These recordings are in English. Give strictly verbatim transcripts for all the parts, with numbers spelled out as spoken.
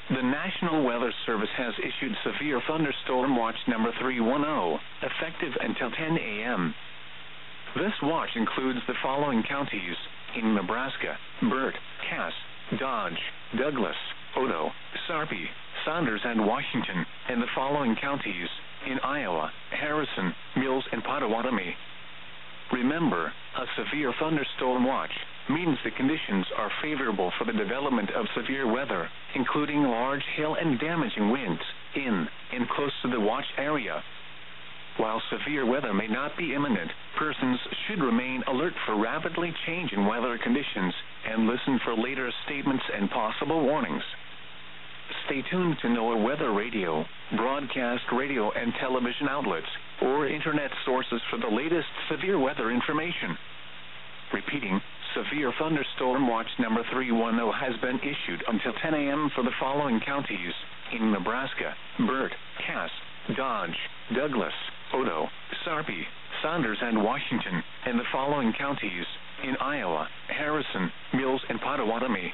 The National Weather Service has issued severe thunderstorm watch number three one zero, effective until ten a m This watch includes the following counties in Nebraska: Burt, Cass, Dodge, Douglas, Odo, Sarpy, Saunders, and Washington, and the following counties in Iowa: Harrison, Mills, and Pottawatomie. Remember, a severe thunderstorm watch means the conditions are favorable for the development of severe weather, including large hail and damaging winds, in and close to the watch area. While severe weather may not be imminent, persons should remain alert for rapidly changing weather conditions and listen for later statements and possible warnings. Stay tuned to NOAA Weather Radio, broadcast radio and television outlets, or internet sources for the latest severe weather information. Repeating, severe thunderstorm watch number three one zero has been issued until ten a m for the following counties in Nebraska: Burt, Cass, Dodge, Douglas, Odo, Sarpy, Saunders, and Washington, and the following counties in Iowa: Harrison, Mills, and Pottawatomie.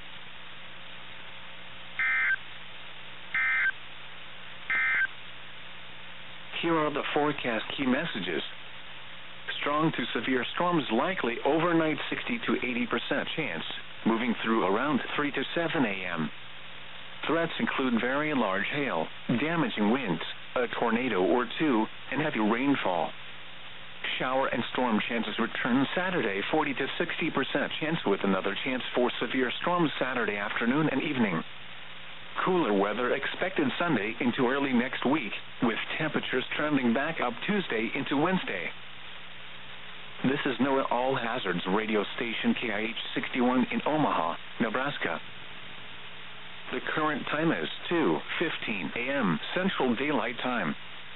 Here are the forecast key messages. Strong to severe storms likely overnight, sixty to eighty percent chance, moving through around three to seven a m Threats include very large hail, damaging winds, a tornado or two, and heavy rainfall. Shower and storm chances return Saturday, forty to sixty percent chance, with another chance for severe storms Saturday afternoon and evening. Cooler weather expected Sunday into early next week, with temperatures trending back up Tuesday into Wednesday. This is NOAA All Hazards radio station K I H sixty-one in Omaha, Nebraska. The current time is two fifteen a m Central Daylight Time.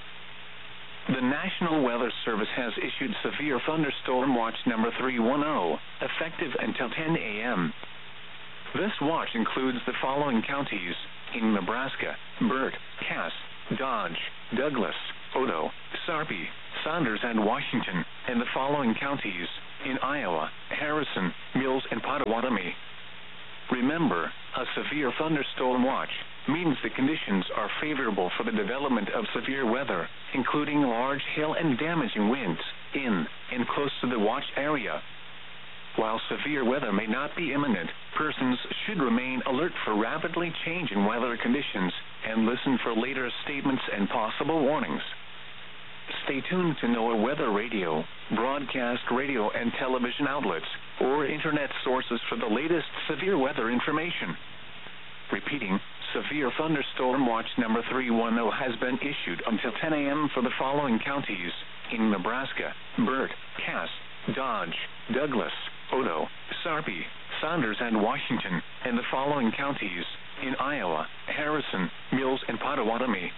The National Weather Service has issued severe thunderstorm watch number three one zero, effective until ten a m This watch includes the following counties in Nebraska: Burt, Cass, Dodge, Douglas, Odo, Sarpy, Saunders, and Washington, and the following counties in Iowa: Harrison, Mills, and Pottawatomie. Remember, a severe thunderstorm watch means the conditions are favorable for the development of severe weather, including large hail and damaging winds, in and close to the watch area. While severe weather may not be imminent, persons should remain alert for rapidly changing weather conditions and listen for later statements and possible warnings. Stay tuned to NOAA Weather Radio, broadcast radio and television outlets, or internet sources for the latest severe weather information. Repeating, severe thunderstorm watch number three one zero has been issued until ten a m for the following counties in Nebraska: Burt, Cass, Dodge, Douglas, Odo, Sarpy, Saunders, and Washington, and the following counties in Iowa: Harrison, Mills, and Pottawatomie.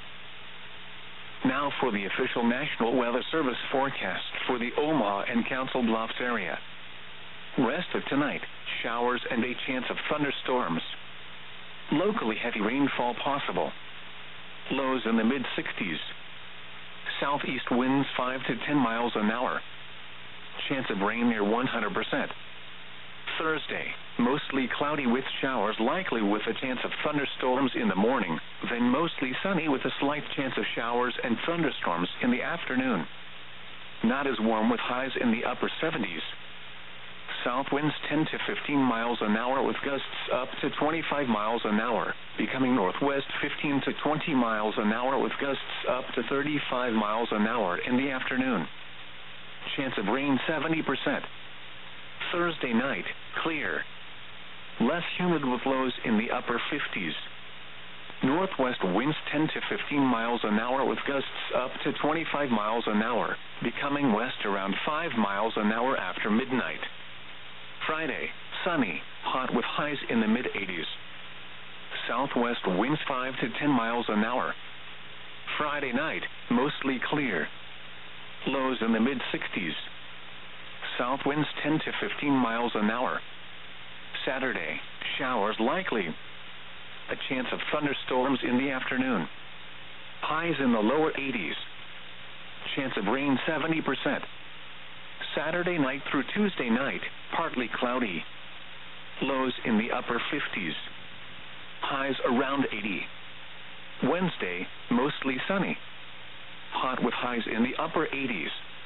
Now for the official National Weather Service forecast for the Omaha and Council Bluffs area. Rest of tonight, showers and a chance of thunderstorms. Locally heavy rainfall possible. Lows in the mid sixties. Southeast winds five to ten miles an hour. Chance of rain near one hundred percent. Thursday, mostly cloudy with showers, likely with a chance of thunderstorms in the morning, then mostly sunny with a slight chance of showers and thunderstorms in the afternoon. Not as warm, with highs in the upper seventies. South winds ten to fifteen miles an hour with gusts up to twenty-five miles an hour, becoming northwest fifteen to twenty miles an hour with gusts up to thirty-five miles an hour in the afternoon. Chance of rain seventy percent. Thursday night, clear. Less humid with lows in the upper fifties. Northwest winds ten to fifteen miles an hour with gusts up to twenty-five miles an hour, becoming west around five miles an hour after midnight. Friday, sunny, hot with highs in the mid eighties. Southwest winds five to ten miles an hour. Friday night, mostly clear. Lows in the mid sixties. South winds ten to fifteen miles an hour. Saturday, showers likely. A chance of thunderstorms in the afternoon. Highs in the lower eighties. Chance of rain seventy percent. Saturday night through Tuesday night, partly cloudy. Lows in the upper fifties. highs around eighty. Wednesday, mostly sunny. Hot with highs in the upper eighties.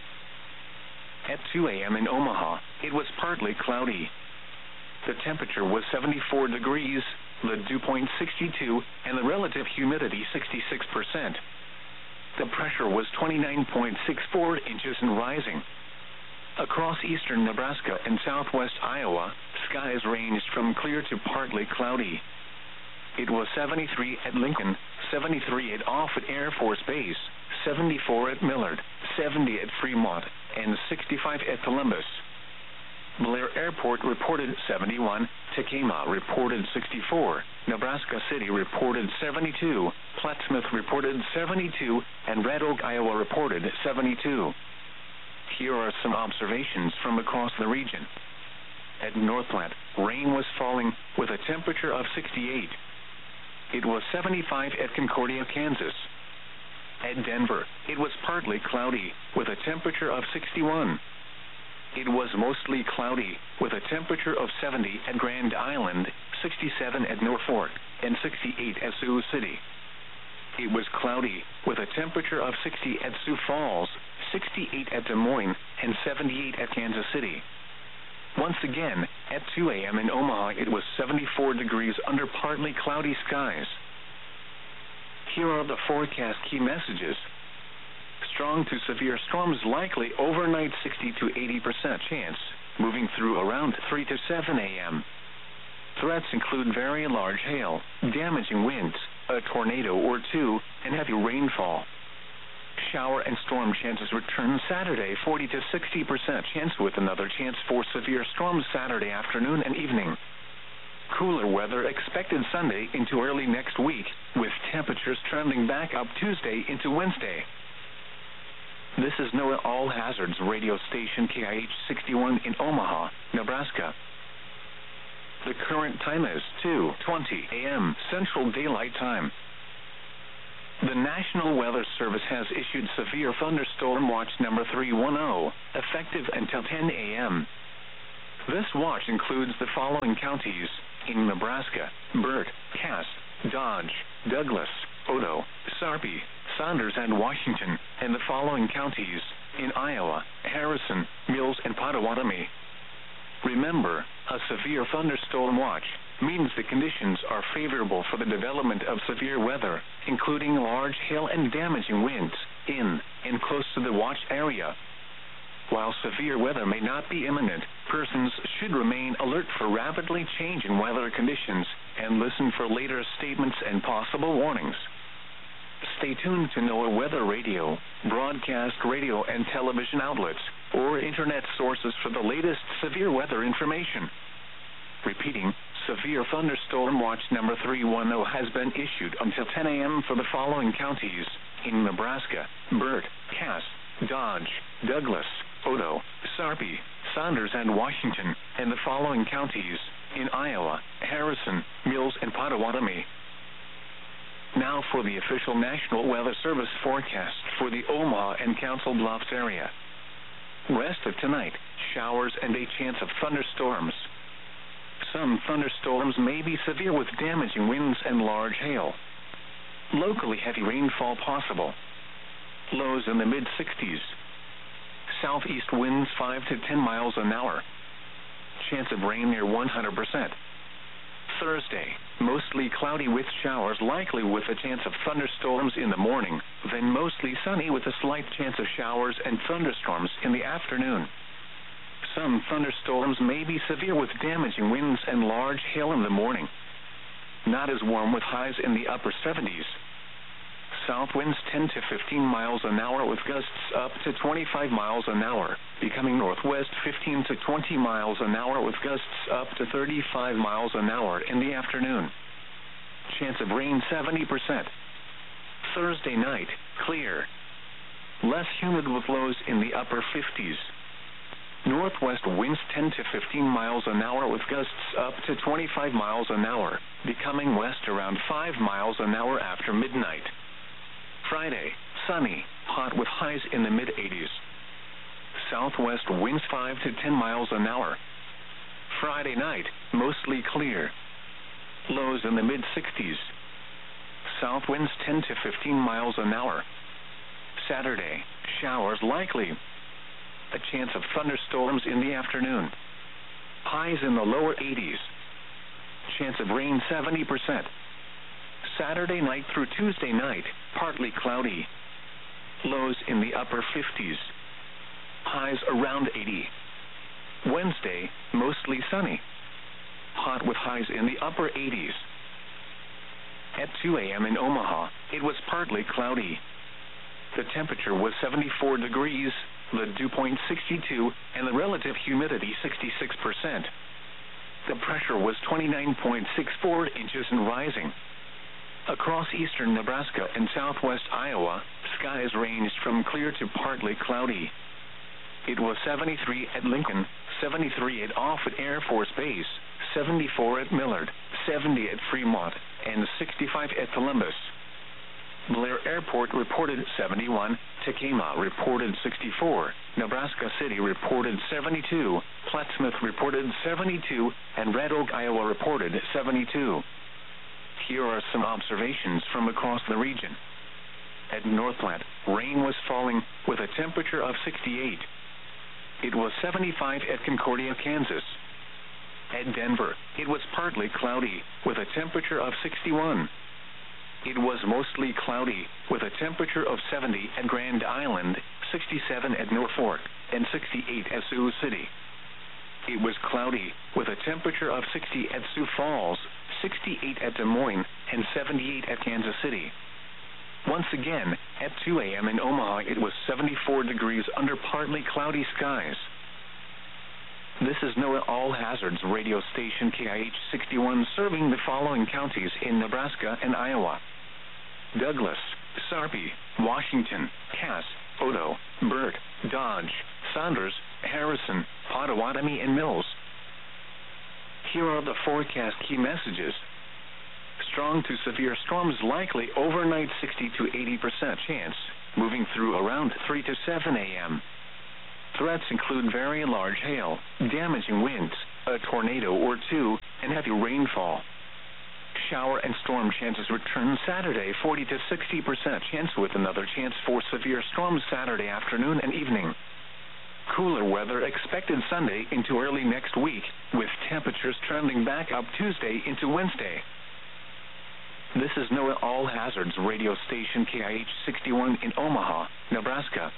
At two a.m. in Omaha, it was partly cloudy. The temperature was seventy-four degrees, the dew point sixty-two, and the relative humidity sixty-six percent. The pressure was twenty-nine point six four inches and rising. Across eastern Nebraska and southwest Iowa, skies ranged from clear to partly cloudy. It was seventy-three at Lincoln, seventy-three at Offutt Air Force Base, seventy-four at Millard, seventy at Fremont, and sixty-five at Columbus. Blair Airport reported seventy-one, Tacoma reported sixty-four, Nebraska City reported seventy-two, Plattsmouth reported seventy-two, and Red Oak, Iowa reported seventy-two. Here are some observations from across the region. At Northland, rain was falling with a temperature of sixty-eight. It was seventy-five at Concordia, Kansas. At Denver, it was partly cloudy with a temperature of sixty-one. It was mostly cloudy with a temperature of seventy at Grand Island, sixty-seven at Norfolk, and sixty-eight at Sioux City. It was cloudy with a temperature of sixty at Sioux Falls, sixty-eight at Des Moines, and seventy-eight at Kansas City. Once again, at two a.m. in Omaha, it was seventy-four degrees under partly cloudy skies. Here are the forecast key messages. Strong to severe storms likely overnight, sixty to eighty percent chance, moving through around three to seven a.m. Threats include very large hail, damaging winds, a tornado or two, and heavy rainfall. Shower and storm chances return Saturday, forty to sixty percent chance, with another chance for severe storms Saturday afternoon and evening. Cooler weather expected Sunday into early next week, with temperatures trending back up Tuesday into Wednesday. This is NOAA All Hazards radio station K I H sixty-one in Omaha, Nebraska. The current time is two twenty a.m. Central Daylight Time. The National Weather Service has issued Severe Thunderstorm Watch number three one zero, effective until ten a.m. This watch includes the following counties in Nebraska: Burt, Cass, Dodge, Douglas, Odo, Sarpy, Saunders, and Washington, and the following counties in Iowa: Harrison, Mills, and Potawatomi. Remember, a severe thunderstorm watch means the conditions are favorable for the development of severe weather, including large hail and damaging winds, in and close to the watch area. While severe weather may not be imminent, persons should remain alert for rapidly changing weather conditions and listen for later statements and possible warnings. Stay tuned to NOAA Weather Radio, broadcast radio and television outlets, or internet sources for the latest severe weather information. Repeating, Severe Thunderstorm Watch number three one zero has been issued until ten a.m. for the following counties in Nebraska: Burt, Cass, Dodge, Douglas, Odo, Sarpy, Saunders, and Washington, and the following counties in Iowa: Harrison, Mills, and Potawatomi. Now for the official National Weather Service forecast for the Omaha and Council Bluffs area. Rest of tonight, showers and a chance of thunderstorms. Some thunderstorms may be severe with damaging winds and large hail. Locally heavy rainfall possible. Lows in the mid sixties. Southeast winds five to ten miles an hour. Chance of rain near one hundred percent. Thursday, mostly cloudy with showers, likely with a chance of thunderstorms in the morning, then mostly sunny with a slight chance of showers and thunderstorms in the afternoon. Some thunderstorms may be severe with damaging winds and large hail in the morning. Not as warm with highs in the upper seventies. South winds ten to fifteen miles an hour with gusts up to twenty-five miles an hour, becoming northwest fifteen to twenty miles an hour with gusts up to thirty-five miles an hour in the afternoon. Chance of rain seventy percent. Thursday night, clear. Less humid with lows in the upper fifties. Northwest winds ten to fifteen miles an hour with gusts up to twenty-five miles an hour, becoming west around five miles an hour after midnight. Friday, sunny, hot with highs in the mid eighties. Southwest winds five to ten miles an hour. Friday night, mostly clear. Lows in the mid sixties. South winds ten to fifteen miles an hour. Saturday, showers likely. A chance of thunderstorms in the afternoon. Highs in the lower eighties. Chance of rain seventy percent. Saturday night through Tuesday night, partly cloudy. Lows in the upper fifties. Highs around eighty. Wednesday, mostly sunny. Hot with highs in the upper eighties. At two a.m. in Omaha, it was partly cloudy. The temperature was seventy-four degrees, the dew point sixty-two, and the relative humidity sixty-six percent. The pressure was twenty-nine point six four inches and rising. Across eastern Nebraska and southwest Iowa, skies ranged from clear to partly cloudy. It was seventy-three at Lincoln, seventy-three at Offutt Air Force Base, seventy-four at Millard, seventy at Fremont, and sixty-five at Columbus. Blair Airport reported seventy-one, Tacoma reported sixty-four, Nebraska City reported seventy-two, Plattsmouth reported seventy-two, and Red Oak, Iowa reported seventy-two. Here are some observations from across the region. At Northland, rain was falling with a temperature of sixty-eight. It was seventy-five at Concordia, Kansas. At Denver, it was partly cloudy with a temperature of sixty-one. It was mostly cloudy with a temperature of seventy at Grand Island, sixty-seven at Norfolk, and sixty-eight at Sioux City. It was cloudy with a temperature of sixty at Sioux Falls, sixty-eight at Des Moines, and seventy-eight at Kansas City. Once again, at two a.m. in Omaha, it was seventy-four degrees under partly cloudy skies. This is NOAA All Hazards radio station K I H sixty-one, serving the following counties in Nebraska and Iowa: Douglas, Sarpy, Washington, Cass, Odo, Burt, Dodge, Saunders, Harrison, Potawatomi, and Mills. Here are the forecast key messages. Strong to severe storms likely overnight, sixty to eighty percent chance, moving through around three to seven a.m. Threats include very large hail, damaging winds, a tornado or two, and heavy rainfall. Shower and storm chances return Saturday, forty to sixty percent chance, with another chance for severe storms Saturday afternoon and evening. Cooler weather expected Sunday into early next week, with temperatures trending back up Tuesday into Wednesday. This is NOAA All Hazards radio station K I H sixty-one in Omaha, Nebraska.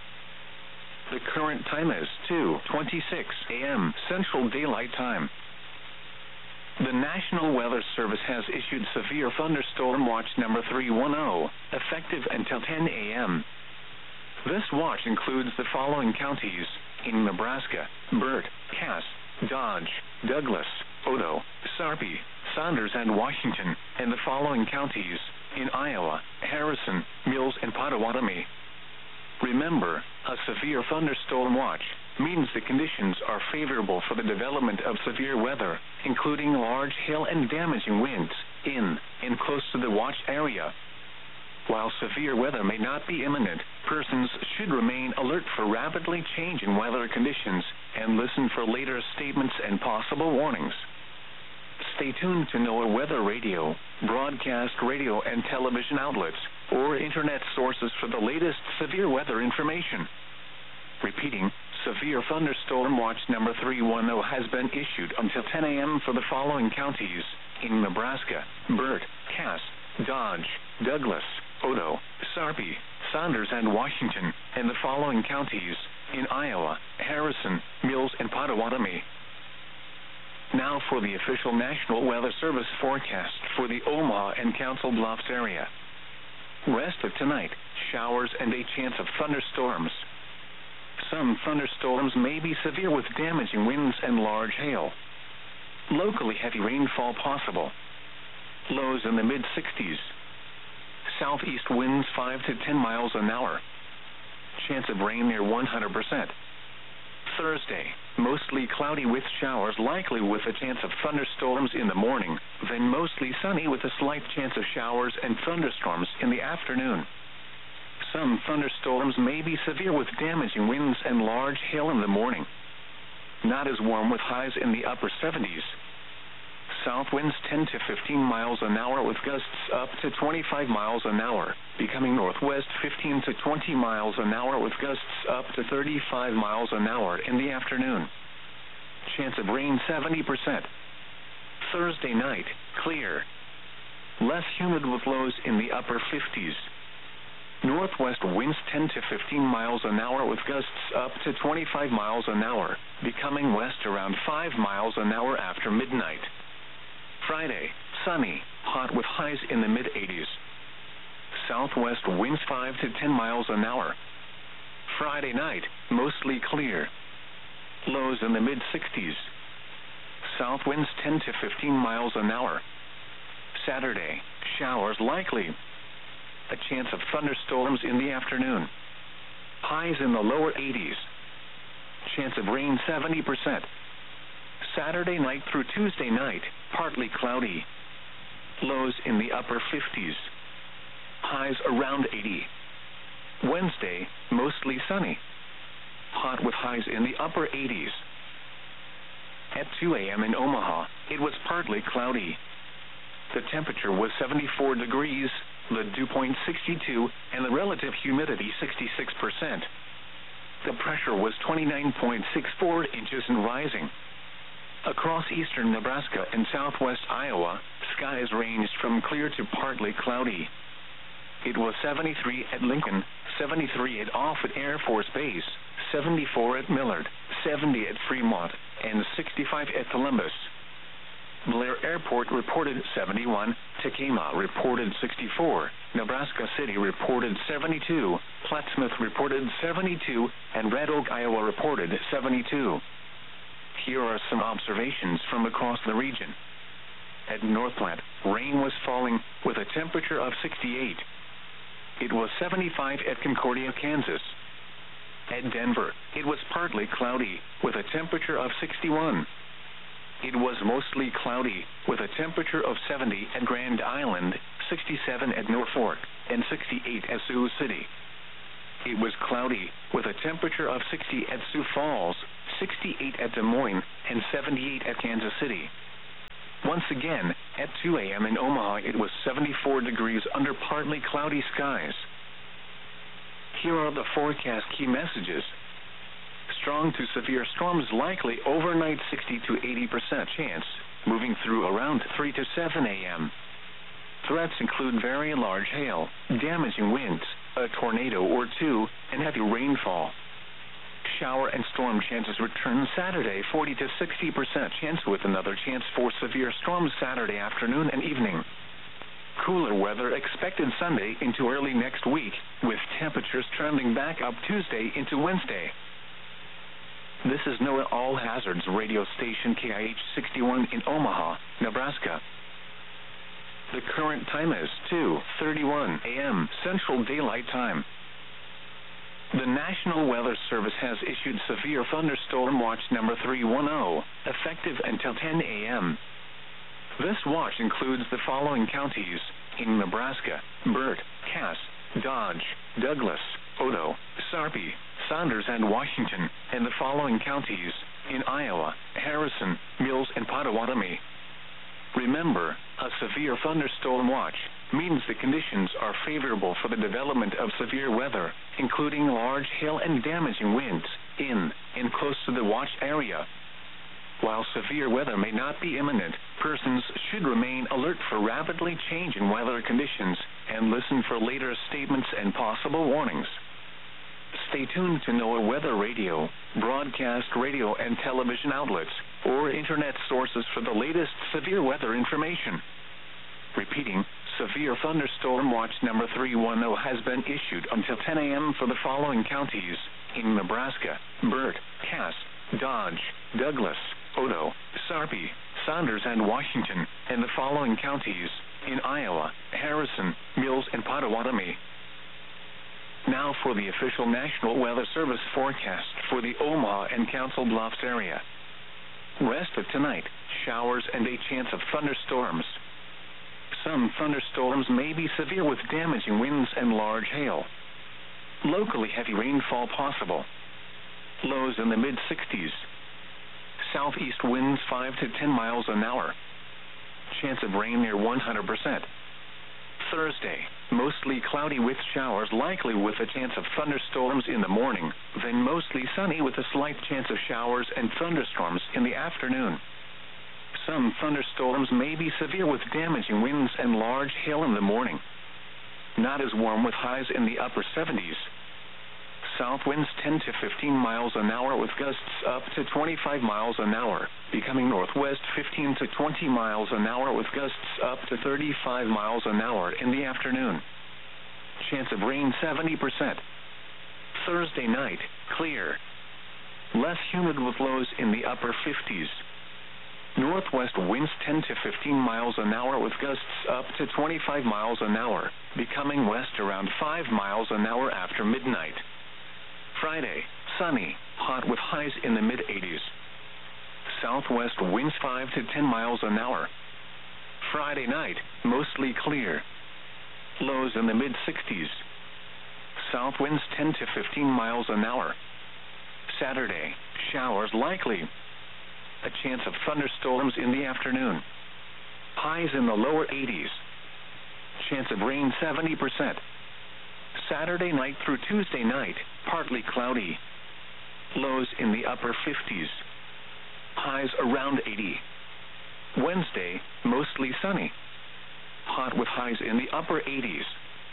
The current time is two twenty-six a.m. Central Daylight Time. The National Weather Service has issued Severe Thunderstorm Watch number three one zero, effective until ten a.m. This watch includes the following counties in Nebraska: Burt, Cass, Dodge, Douglas, Odo, Sarpy, Saunders, and Washington, and the following counties in Iowa: Harrison, Mills, and Potawatomi. Remember, a severe thunderstorm watch means the conditions are favorable for the development of severe weather, including large hail and damaging winds, in and close to the watch area. While severe weather may not be imminent, persons should remain alert for rapidly changing weather conditions and listen for later statements and possible warnings. Stay tuned to NOAA Weather Radio, broadcast radio and television outlets, or internet sources for the latest severe weather information. Repeating, Severe Thunderstorm Watch number three one zero has been issued until ten a.m. for the following counties in Nebraska: Burt, Cass, Dodge, Douglas, Odo, Sarpy, Saunders, and Washington, and the following counties in Iowa: Harrison, Mills, and Potawatomi. Now for the official National Weather Service forecast for the Omaha and Council Bluffs area. Rest of tonight, showers and a chance of thunderstorms. Some thunderstorms may be severe with damaging winds and large hail. Locally heavy rainfall possible. Lows in the mid sixties. Southeast winds five to ten miles an hour. Chance of rain near one hundred percent. Thursday, mostly cloudy with showers likely with a chance of thunderstorms in the morning, then mostly sunny with a slight chance of showers and thunderstorms in the afternoon. Some thunderstorms may be severe with damaging winds and large hail in the morning. Not as warm with highs in the upper seventies. South winds ten to fifteen miles an hour with gusts up to twenty-five miles an hour, becoming northwest fifteen to twenty miles an hour with gusts up to thirty-five miles an hour in the afternoon. Chance of rain seventy percent. Thursday night, clear. Less humid with lows in the upper fifties. Northwest winds ten to fifteen miles an hour with gusts up to twenty-five miles an hour, becoming west around five miles an hour after midnight. Friday, sunny, hot with highs in the mid-eighties. Southwest winds five to ten miles an hour. Friday night, mostly clear. Lows in the mid-sixties. South winds ten to fifteen miles an hour. Saturday, showers likely. A chance of thunderstorms in the afternoon. Highs in the lower eighties. Chance of rain seventy percent. Saturday night through Tuesday night, partly cloudy. Lows in the upper fifties. Highs around eighty. Wednesday, mostly sunny. Hot with highs in the upper eighties. At two a.m. in Omaha, it was partly cloudy. The temperature was seventy-four degrees, the dew point sixty-two, and the relative humidity sixty-six percent. The pressure was twenty-nine point six four inches and rising. Across eastern Nebraska and southwest Iowa, skies ranged from clear to partly cloudy. It was seventy-three at Lincoln, seventy-three at Offutt Air Force Base, seventy-four at Millard, seventy at Fremont, and sixty-five at Columbus. Blair Airport reported seventy-one, Tekema reported sixty-four, Nebraska City reported seventy-two, Plattsmouth reported seventy-two, and Red Oak, Iowa reported seventy-two. Here are some observations from across the region. At Northland, rain was falling with a temperature of sixty-eight. It was seventy-five at Concordia, Kansas. At Denver, it was partly cloudy with a temperature of sixty-one. It was mostly cloudy with a temperature of seventy at Grand Island, sixty-seven at Norfolk, and sixty-eight at Sioux City. It was cloudy with a temperature of sixty at Sioux Falls, sixty-eight at Des Moines, and seventy-eight at Kansas City. Once again, at two a.m. in Omaha, it was seventy-four degrees under partly cloudy skies. Here are the forecast key messages. Strong to severe storms likely overnight sixty to eighty percent chance, moving through around three to seven a.m. Threats include very large hail, damaging winds, a tornado or two, and heavy rainfall. Shower and storm chances return Saturday, forty to sixty percent chance with another chance for severe storms Saturday afternoon and evening. Cooler weather expected Sunday into early next week, with temperatures trending back up Tuesday into Wednesday. This is NOAA All Hazards radio station K I H sixty-one in Omaha, Nebraska. The current time is two thirty-one a.m. Central Daylight Time. The National Weather Service has issued Severe Thunderstorm Watch number three one zero, effective until ten a.m. This watch includes the following counties in Nebraska: Burt, Cass, Dodge, Douglas, Odo, Sarpy, Saunders, and Washington, and the following counties in Iowa: Harrison, Mills, and Pottawatomie. Remember, a severe thunderstorm watch means the conditions are favorable for the development of severe weather, including large hail and damaging winds, in and close to the watch area. While severe weather may not be imminent, persons should remain alert for rapidly changing weather conditions and listen for later statements and possible warnings. Stay tuned to NOAA Weather Radio, broadcast radio and television outlets, or internet sources for the latest severe weather information. Repeating, Severe Thunderstorm Watch number three one zero has been issued until ten a.m. for the following counties in Nebraska: Burt, Cass, Dodge, Douglas, Odo, Sarpy, Saunders, and Washington, and the following counties in Iowa: Harrison, Mills, and Pottawatomie. Now for the official National Weather Service forecast for the Omaha and Council Bluffs area. Rest of tonight, showers and a chance of thunderstorms. Some thunderstorms may be severe with damaging winds and large hail. Locally heavy rainfall possible. Lows in the mid-sixties. Southeast winds five to ten miles an hour. chance of rain near one hundred percent. Thursday, mostly cloudy with showers likely with a chance of thunderstorms in the morning, then mostly sunny with a slight chance of showers and thunderstorms in the afternoon. Some thunderstorms may be severe with damaging winds and large hail in the morning. Not as warm with highs in the upper seventies. South winds ten to fifteen miles an hour with gusts up to twenty-five miles an hour, becoming northwest fifteen to twenty miles an hour with gusts up to thirty-five miles an hour in the afternoon. Chance of rain seventy percent. Thursday night, clear. Less humid with lows in the upper fifties. Northwest winds ten to fifteen miles an hour with gusts up to twenty-five miles an hour, becoming west around five miles an hour after midnight. Friday, sunny, hot with highs in the mid eighties. Southwest winds five to ten miles an hour. Friday night, mostly clear. Lows in the mid sixties. South winds ten to fifteen miles an hour. Saturday, showers likely. A chance of thunderstorms in the afternoon. Highs in the lower eighties. Chance of rain seventy percent. Saturday night through Tuesday night, partly cloudy. Lows in the upper fifties. Highs around eighty. Wednesday, mostly sunny. Hot with highs in the upper eighties.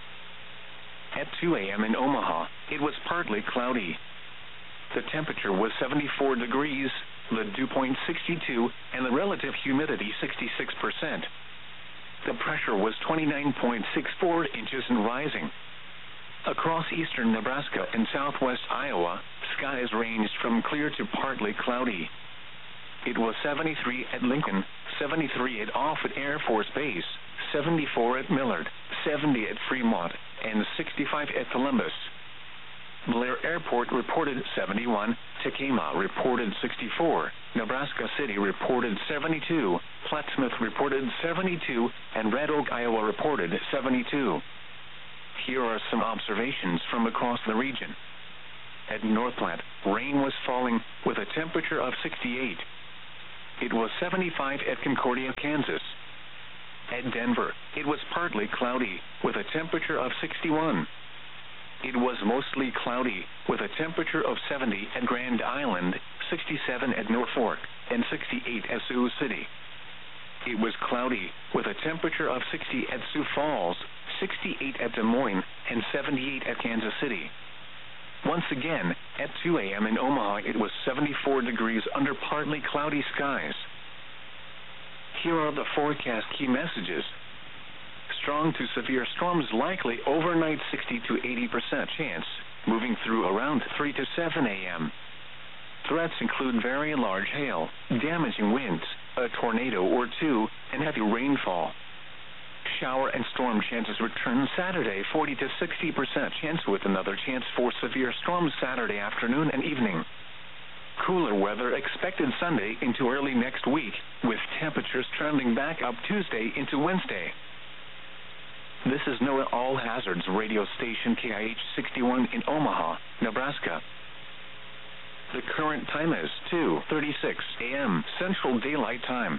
At two a.m. in Omaha, it was partly cloudy. The temperature was seventy-four degrees, the dew point sixty-two, and the relative humidity sixty-six percent. The pressure was twenty-nine point six four inches and rising. Across eastern Nebraska and southwest Iowa, skies ranged from clear to partly cloudy. It was seventy-three at Lincoln, seventy-three at Offutt Air Force Base, seventy-four at Millard, seventy at Fremont, and sixty-five at Columbus. Blair Airport reported seventy-one, Tekamah reported sixty-four, Nebraska City reported seventy-two, Plattsmouth reported seventy-two, and Red Oak, Iowa reported seventy-two. Here are some observations from across the region. At North Platte, rain was falling with a temperature of sixty-eight. It was seventy-five at Concordia, Kansas. At Denver, it was partly cloudy with a temperature of sixty-one. It was mostly cloudy with a temperature of seventy at Grand Island, sixty-seven at Norfolk, and sixty-eight at Sioux City. It was cloudy with a temperature of sixty at Sioux Falls, sixty-eight at Des Moines, and seventy-eight at Kansas City. Once again, at two a.m. in Omaha, it was seventy-four degrees under partly cloudy skies. Here are the forecast key messages. Strong to severe storms likely overnight sixty to eighty percent chance, moving through around three to seven a.m. Threats include very large hail, damaging winds, a tornado or two, and heavy rainfall. Shower and storm chances return Saturday, forty to sixty percent chance with another chance for severe storms Saturday afternoon and evening. Cooler weather expected Sunday into early next week, with temperatures trending back up Tuesday into Wednesday. This is NOAA All Hazards radio station K I H sixty-one in Omaha, Nebraska. The current time is two thirty-six a.m. Central Daylight Time.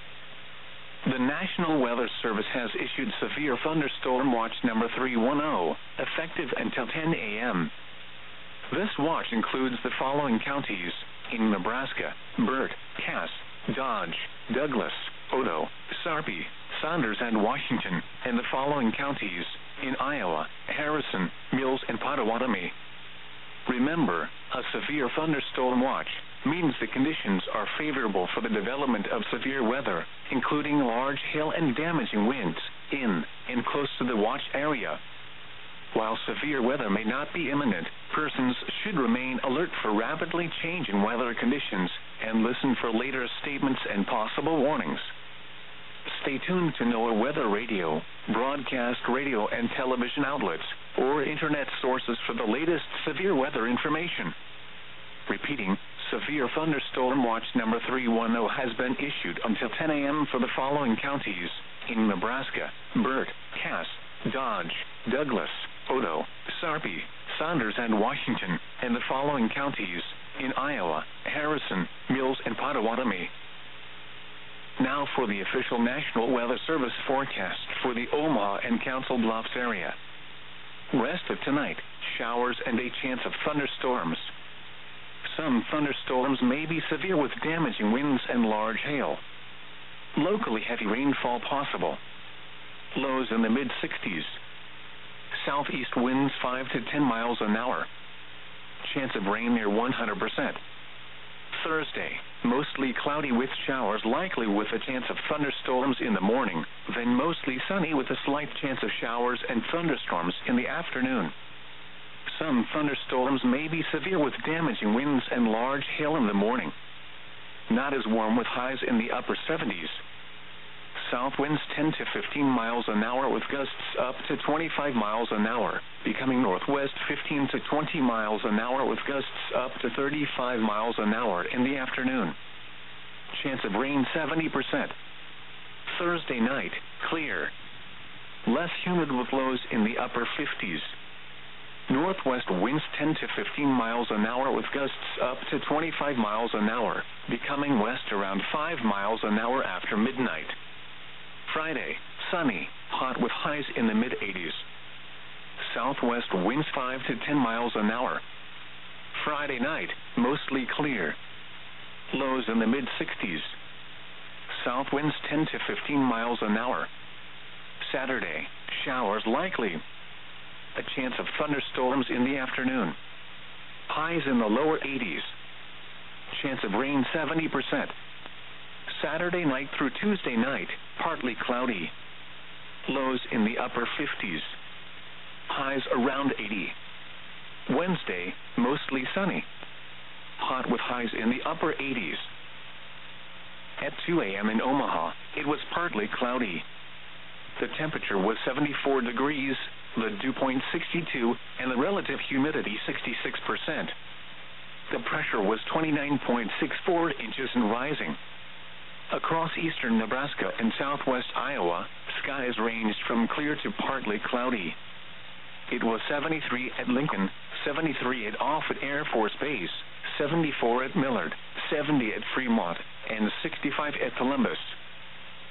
The National Weather Service has issued Severe Thunderstorm Watch number three one zero, effective until ten a.m. This watch includes the following counties in Nebraska: Burt, Cass, Dodge, Douglas, Odo, Sarpy, Saunders, and Washington, and the following counties in Iowa: Harrison, Mills, and Pottawatomie. Remember, a severe thunderstorm watch means the conditions are favorable for the development of severe weather, including large hail and damaging winds, in and close to the watch area. While severe weather may not be imminent, persons should remain alert for rapidly changing weather conditions and listen for later statements and possible warnings. Stay tuned to NOAA Weather Radio, broadcast radio and television outlets, or internet sources for the latest severe weather information. Repeating, Severe Thunderstorm Watch number three one zero has been issued until ten a.m. for the following counties in Nebraska: Burt, Cass, Dodge, Douglas, Odo, Sarpy, Saunders, and Washington, and the following counties in Iowa: Harrison, Mills, and Pottawatomie. Now for the official National Weather Service forecast for the Omaha and Council Bluffs area. Rest of tonight, showers and a chance of thunderstorms. Some thunderstorms may be severe with damaging winds and large hail. Locally heavy rainfall possible. Lows in the mid sixties. Southeast winds five to ten miles an hour. Chance of rain near one hundred percent. Thursday, mostly cloudy with showers likely with a chance of thunderstorms in the morning, then mostly sunny with a slight chance of showers and thunderstorms in the afternoon. Some thunderstorms may be severe with damaging winds and large hail in the morning. Not as warm with highs in the upper seventies. South winds ten to fifteen miles an hour with gusts up to twenty-five miles an hour, becoming northwest fifteen to twenty miles an hour with gusts up to thirty-five miles an hour in the afternoon. Chance of rain seventy percent. Thursday night, clear. Less humid with lows in the upper fifties. Northwest winds ten to fifteen miles an hour with gusts up to twenty-five miles an hour, becoming west around five miles an hour after midnight. Friday, sunny, hot with highs in the mid eighties. Southwest winds five to ten miles an hour. Friday night, mostly clear. Lows in the mid sixties. South winds ten to fifteen miles an hour. Saturday, showers likely. A chance of thunderstorms in the afternoon. Highs in the lower eighties. Chance of rain seventy percent. Saturday night through Tuesday night, partly cloudy. Lows in the upper fifties. Highs around eighty. Wednesday, mostly sunny. Hot with highs in the upper eighties. At two a.m. in Omaha, it was partly cloudy. The temperature was seventy-four degrees, the dew point sixty-two, and the relative humidity sixty-six percent. The pressure was twenty-nine point six four inches and rising. Across eastern Nebraska and southwest Iowa, skies ranged from clear to partly cloudy. It was seventy-three at Lincoln, seventy-three at Offutt Air Force Base, seventy-four at Millard, seventy at Fremont, and sixty-five at Columbus.